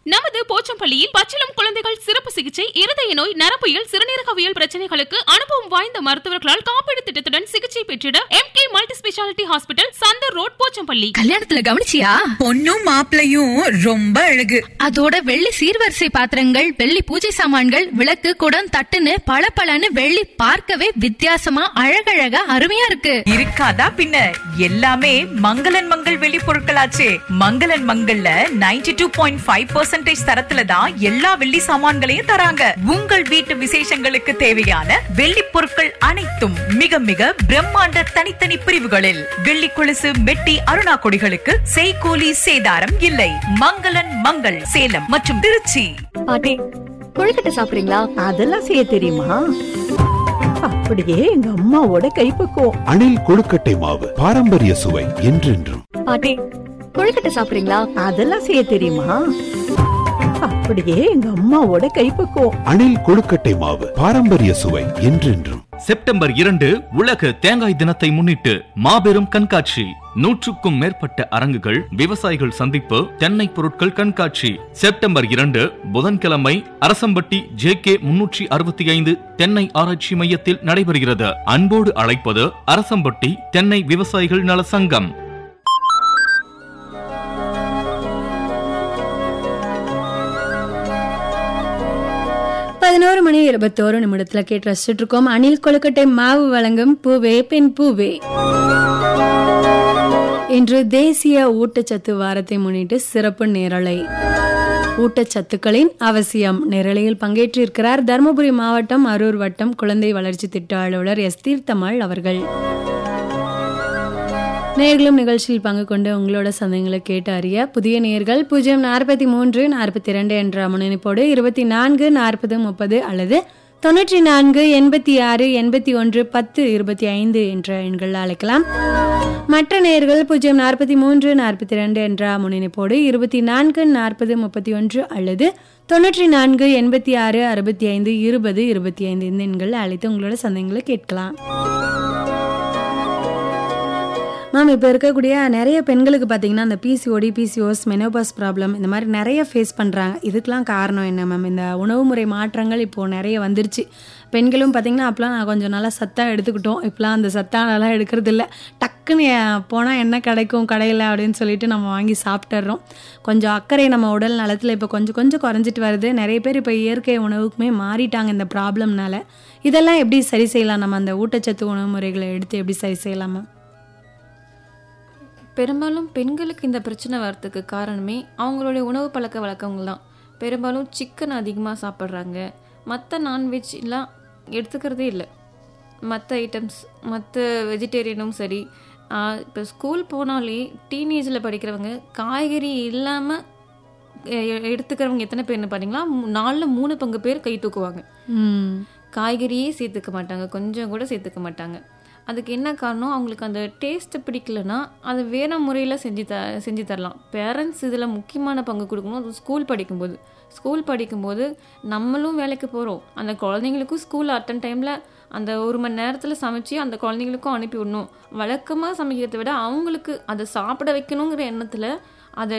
நமது போச்சம்பள்ளியில் பச்சிளம் குழந்தைகள் சிறப்பு சிகிச்சை, இருதய நோய், நரம்பியல், சிறுநீரகவியல் பிரச்சனைகளுக்கு அனுபவம் வாய்ந்த மருத்துவர்களால் காப்பீடு திட்டத்துடன் சிகிச்சை பெற்றிட MK multi speciality hospital, Chandar road, Pochampalli. கல்யாணத்துல கவனிச்சியா? பொண்ணும் மாப்பிளையும் ரொம்ப அழகு. அதோட வெள்ளி சீர்வரிசை பாத்திரங்கள், வெள்ளி பூஜை சாமான்கள், விளக்கு, குடம், தட்டுன்னு பளபளன்னு வெள்ளி பார்க்கவே வித்தியாசமா அழகழகா அருமையா இருக்கு. இருக்காதா பின்ன? எல்லாமே மங்களன் மங்கள் வெள்ளி பொருட்களாச்சே. மங்களன் மங்கள்ல 92.5% தரத்துல தான் எல்லா வெள்ளி சாமான்களையும் தராங்க. உங்கள் வீட்டு விசேஷங்களுக்கு தேவையான வெள்ளி பொருட்கள் அனைத்தும் மிக மிக பிரம்மாண்ட தனித்தனி பிரிவுகளில். வெள்ளி கொலுசு, மெட்டி, அருணா கொடிகளுக்கு செய்கூலி சேதாரம் இல்லை. மங்களன் மங்கள், சேலம் மற்றும் திருச்சி. பாட்டி, கொழுக்கட்டை சாப்பிடுறீங்களா? அதெல்லாம் செய்ய தெரியுமா? அப்படியே எங்க அம்மாவோட கைப்பக்குவம். அணில் கொழுக்கட்டை மாவு, பாரம்பரிய சுவை என்றென்றும். பாட்டி, கொழுக்கட்டை சாப்பிடுறீங்களா? அதெல்லாம் செய்ய தெரியுமா? அப்படியே எங்க அம்மாவோட கைப்பக்குவம். அணில் கொழுக்கட்டை மாவு, பாரம்பரிய சுவை என்றென்றும். செப்டம்பர் 2 உலக தேங்காய் தினத்தை முன்னிட்டு மாபெரும் கண்காட்சி. 100க்கும் மேற்பட்ட அரங்குகள், விவசாயிகள் சந்திப்பு, தென்னை பொருட்கள் கண்காட்சி. செப்டம்பர் 2 புதன்கிழமை அரசம்பட்டி JK 365 தென்னை ஆராய்ச்சி மையத்தில் நடைபெறுகிறது. அன்போடு அழைப்பது அரசம்பட்டி தென்னை விவசாயிகள் நல சங்கம். மணி 21 கேட்டு ரசிச்சுட்டு இருக்கோம். அணில் கொழுக்கட்டை மாவு வழங்கும் பூவே பெண் பூவே. இன்று தேசிய ஊட்டச்சத்து வாரத்தை முன்னிட்டு சிறப்பு நேரலை, ஊட்டச்சத்துக்களின் அவசியம் நேரலையில் பங்கேற்றிருக்கிறார் தருமபுரி மாவட்டம் அரூர் வட்டம் குழந்தை வளர்ச்சி திட்ட அலுவலர் S. தீர்த்தம்மாள் அவர்கள். நேர்களும் நிகழ்ச்சியில் பங்கு கொண்டு உங்களோட சந்தேகங்களை கேட்டு அறிய புதிய நேர்கள் 04342 என்ற முன்னணிப்போடு 24 40 30 அல்லது 94 86 81 10 25 என்ற எண்களில் அழைக்கலாம். மற்ற நேர்கள் 04342 என்ற முன்னணிப்போடு 24 40 31 அல்லது 94 86 65 20 25 இந்த எண்களில் அழைத்து உங்களோட சந்தேகங்களை கேட்கலாம். மேம், இப்போ இருக்கக்கூடிய நிறைய பெண்களுக்கு பார்த்தீங்கன்னா அந்த PCOD, PCOS, மெனோபாஸ் ப்ராப்ளம் இந்த மாதிரி நிறைய ஃபேஸ் பண்ணுறாங்க. இதுக்கெலாம் காரணம் என்ன மேம்? இந்த உணவு முறை மாற்றங்கள் இப்போது நிறைய வந்துருச்சு. பெண்களும் பார்த்திங்கன்னா அப்போலாம் நான் கொஞ்சம் நல்லா சத்தாக எடுத்துக்கிட்டோம். இப்போலாம் அந்த சத்தாக நல்லா எடுக்கிறது இல்லை. டக்குன்னு போனால் என்ன கிடைக்கும் கடையில் அப்படின்னு சொல்லிட்டு நம்ம வாங்கி சாப்பிட்டுறோம். கொஞ்சம் அக்கறை நம்ம உடல் நலத்தில் இப்போ கொஞ்சம் கொஞ்சம் குறைஞ்சிட்டு வருது. நிறைய பேர் இப்போ இயற்கை உணவுக்குமே மாறிட்டாங்க இந்த ப்ராப்ளம்னால. இதெல்லாம் எப்படி சரி செய்யலாம்? நம்ம அந்த ஊட்டச்சத்து உணவு முறைகளை எடுத்து எப்படி சரி செய்யலாம் மேம்? பெரும்பாலும் பெண்களுக்கு இந்த பிரச்சனை வரத்துக்கு காரணமே அவங்களுடைய உணவு பழக்க வழக்கங்கள் தான். பெரும்பாலும் சிக்கன் அதிகமாக சாப்பிட்றாங்க, மற்ற நான்வெஜ்லாம் எடுத்துக்கிறதே இல்லை. மற்ற ஐட்டம்ஸ், மற்ற வெஜிடேரியனும் சரி. இப்போ ஸ்கூல் போனாலே டீனேஜில் படிக்கிறவங்க காய்கறி இல்லாமல் எடுத்துக்கிறவங்க எத்தனை பேர்னு பார்த்தீங்களா? 4ல் 3 பங்கு பேர் கை தூக்குவாங்க. காய்கறியே சேர்த்துக்க மாட்டாங்க, கொஞ்சம் கூட சேர்த்துக்க மாட்டாங்க. அதுக்கு என்ன காரணம்? அவங்களுக்கு அந்த டேஸ்ட்டு பிடிக்கலன்னா அது வேறு முறையில் செஞ்சு தரலாம். பேரண்ட்ஸ் இதில் முக்கியமான பங்கு கொடுக்கணும். அது ஸ்கூல் படிக்கும்போது நம்மளும் வேலைக்கு போகிறோம், அந்த குழந்தைங்களுக்கும் ஸ்கூல் அட்டன் டைமில் அந்த 1 மணி நேரத்தில் சமைச்சு அந்த குழந்தைங்களுக்கும் அனுப்பி விடணும். வழக்கமாக சமைக்கிறத விட அவங்களுக்கு அதை சாப்பிட வைக்கணுங்கிற எண்ணத்தில்